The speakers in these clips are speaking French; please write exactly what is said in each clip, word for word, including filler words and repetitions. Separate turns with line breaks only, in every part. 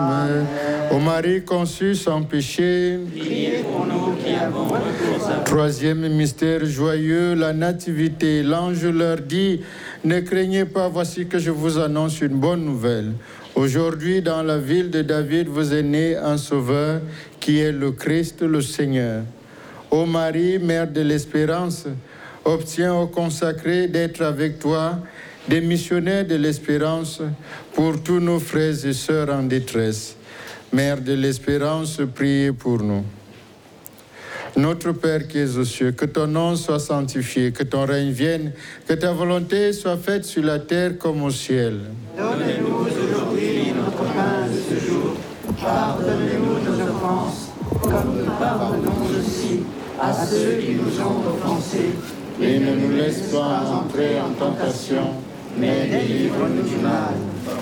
Ô Marie conçue sans péché,
Priez pour nous qui avons recours à vous.
troisième mystère joyeux, la nativité. L'ange leur dit, ne craignez pas, voici que je vous annonce une bonne nouvelle. Aujourd'hui, dans la ville de David, vous est né un sauveur qui est le Christ, le Seigneur. Ô Marie, mère de l'espérance, obtiens au consacré d'être avec toi des missionnaires de l'espérance pour tous nos frères et sœurs en détresse. Mère de l'espérance, priez pour nous. Notre Père qui es aux cieux, que ton nom soit sanctifié, que ton règne vienne, que ta volonté soit faite sur la terre comme au ciel.
Donne-nous aujourd'hui notre pain de ce jour. Pardonne-nous nos offenses, comme nous pardonnons aussi à ceux qui nous ont offensés.
Et ne nous laisse pas entrer en tentation, mais délivre-nous du mal.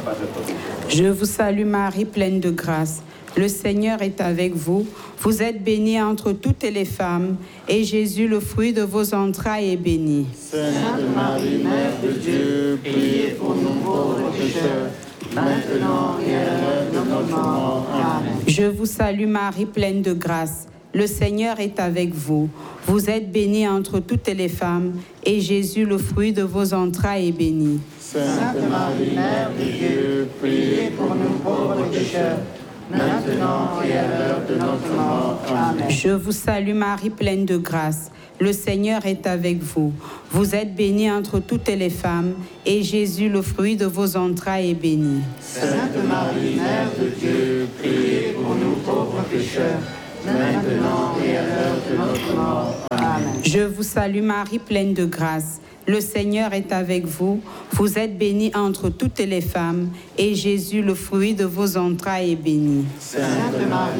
Je vous salue Marie, pleine de grâce. Le Seigneur est avec vous. Vous êtes bénie entre toutes les femmes, et Jésus, le fruit de vos entrailles, est béni.
Sainte Marie, Mère de Dieu, priez pour nous pauvres pécheurs, maintenant et à l'heure de notre mort. Amen.
Je vous salue Marie, pleine de grâce. Le Seigneur est avec vous. Vous êtes bénie entre toutes les femmes, et Jésus, le fruit de vos entrailles, est béni.
Sainte Marie, Mère de Dieu, priez pour nous pauvres pécheurs, maintenant et à l'heure de notre mort. Amen.
Je vous salue Marie, pleine de grâce. Le Seigneur est avec vous. Vous êtes bénie entre toutes les femmes, et Jésus, le fruit de vos entrailles, est béni.
Sainte Marie, Mère de Dieu, priez pour nous pauvres pécheurs, maintenant et à l'heure de notre mort. Amen.
Je vous salue Marie, pleine de grâce. Le Seigneur est avec vous. Vous êtes bénie entre toutes les femmes, et Jésus, le fruit de vos entrailles, est béni.
Sainte Marie,